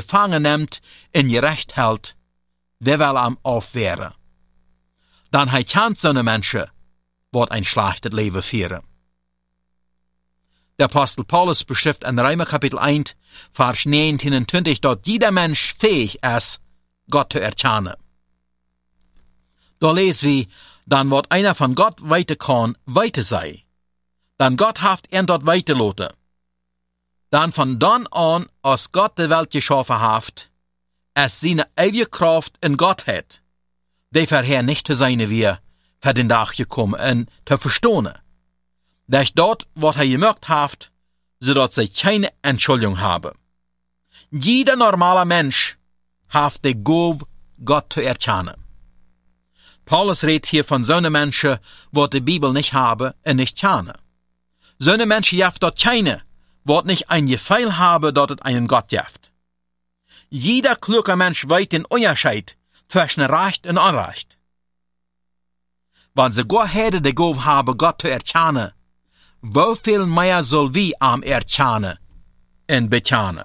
gevangen nimmt en gerecht hält, wer will am aufwehren? Dan hij kent zo'n Menschen, wat ein schlechtes Leben führen. Der Apostel Paulus beschrift in Römer Kapitel 1, Vers 19 und 20, dass jeder Mensch fähig ist, Gott zu erkennen. Da lesen wir, dann wird einer von Gott weiter kann, weiter sei. Dann Gott haft ihn dort weiterloten. Dann von dann an, als Gott die Welt geschaffen haft, es seine ewige Kraft in Gott hat, die vorher nicht zu sein wir, für den Tag gekommen und zu verstehen. Dass dort, was er gemerkt haft, sodass sie keine Entschuldigung haben. Jeder normale Mensch haft die Gabe, Gott zu erkennen. Paulus redet hier von so einem Menschen, was die Bibel nicht habe und nicht kennen. So eine Menschen jaft dort keine, was nicht ein Gefühl habe, dass es einen Gott jaft. Jeder kluge Mensch weiß den Unterschied zwischen Recht und Unrecht. Wenn sie gar hätte die Gabe haben, Gott zu erkennen, wie viel mehr soll wir am erkennen und bekennen?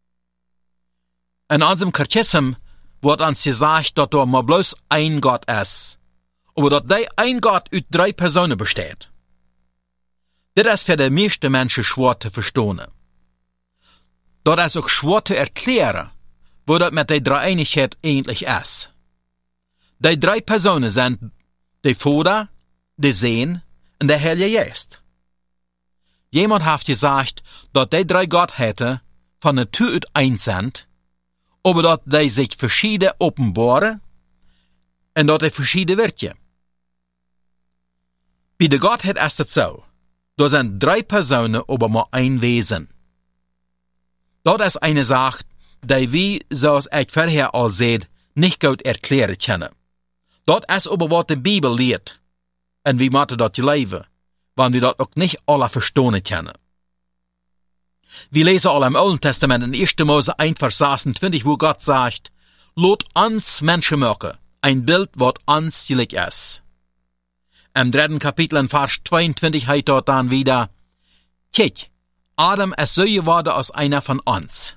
In unserem Katechismus wird uns gesagt, dass da mal bloß ein Gott ist, aber dass der ein Gott aus 3 Personen besteht. Das ist für die meisten Menschen schwer zu verstehen. Das ist auch schwer zu erklären, wo das mit der Dreieinigkeit eigentlich ist. Die 3 Personen sind der Vater, der Sohn und der Heilige Geist. Jemand hat gesagt, dass die 3 Gottheiten von Natur aus eins sind, aber dass die sich verschieden offenbaren und dass die verschieden wirken. Bei der Gottheit ist es so, da sind 3 Personen, aber nur ein Wesen. Das ist eine Sache, die wir, zoals ich vorher al zei, nicht gut erklären können. Das ist aber, was die Bibel lehrt. Und wir müssen das leben, wenn wir das auch nicht alle verstehen können. Wir lesen all im Alten Testament in 1. Mose 1, Vers 26, wo Gott sagt, Lot uns Menschen machen, ein Bild, was uns gleich ist. Im 3. Kapitel in Vers 22 heißt dort dann wieder, Kijk, Adam ist so geworden als einer von uns.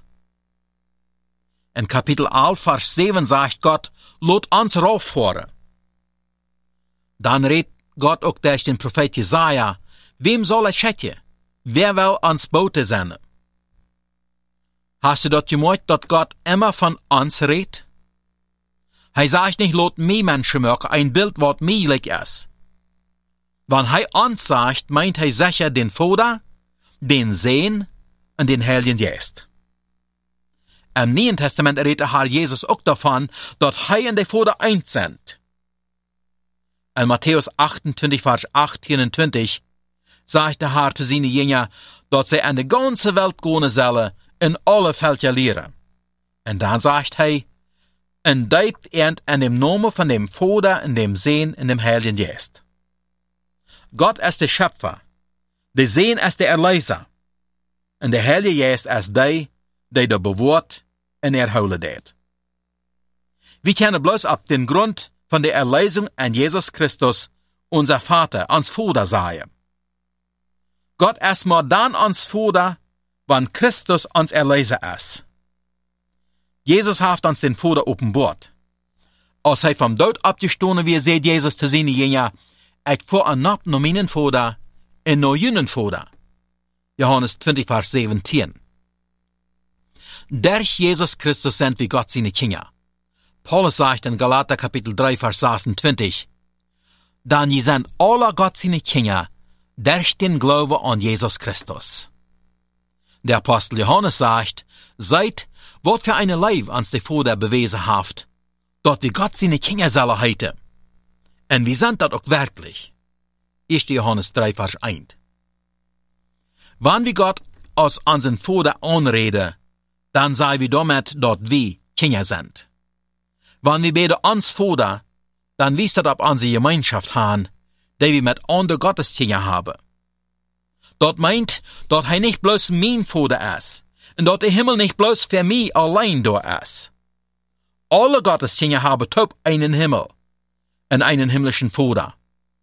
In Kapitel 11, Vers 7 sagt Gott, Lot uns rauffahren. Dann redet Gott auch durch den Prophet Jesaja, wem soll ich schätzen? Wer will uns Boote senden? Hast du dort gemerkt, dass Gott immer von uns redet? Er sagt nicht, lot mich Menschen machen, ein Bild, was mir gleich ist. Wenn er uns sagt, meint er sicher den Vater, den Sohn und den Heiligen Geist. Im Neuen Testament redet der Herr Jesus auch davon, dass er und der Vater eins sind. In Matthäus 28, Vers 28 sagt der Herr zu seinen Jüngern, dass sie an die ganze Welt gehen sollen, in alle Völker lehren. Und dann sagt er, und deupt in dem Namen von dem Vater, und dem Sohn, und dem Heiligen Geist. Gott ist der Schöpfer, der Sohn ist der Erlöser, und der Heilige Geist ist der der bewahrt und erholen wird. Wir können bloß auf den Grund von der Erlösung an Jesus Christus unser Vater, uns Vater sagen. Gott ist nur dann uns Vater, wenn Christus uns Erlöser ist. Jesus hat uns den Vater offenbart. Als er vom Tod abgestanden wird, sagt Jesus zu seinen Jüngern, ich fahre noch meinen Vater und noch jenen Vater. Johannes 20, Vers 17. Durch Jesus Christus sind wir Gott seine Kinder. Paulus sagt in Galater Kapitel 3, Vers 26, dann ihr sind alle Gott seine Kinder durch den Glauben an Jesus Christus. Der Apostel Johannes sagt, seid, was für eine Leib uns der Vater bewiesen hat, dort wir Gott seine Kinder sollen heiten. Und wir sind das auch wirklich. 1. Johannes 3, Vers 1. Wenn wir Gott als unseren Vater anreden, dann sagen wir damit, dass wir Kinder sind. Wenn wir beide uns Vater, dann wisst das, ob unsere Gemeinschaft haben, die wir mit anderen Gotteskinder haben. Das meint, dass er nicht bloß mein Vater ist, und dass der Himmel nicht bloß für mich allein da ist. Alle Gotteskinder haben top einen Himmel und einen himmlischen Vater.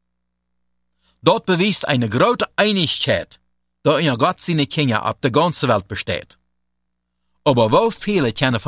Dort beweist eine große Einigkeit, da in Gott seine Kinder auf der ganzen Welt besteht. Aber wo viele können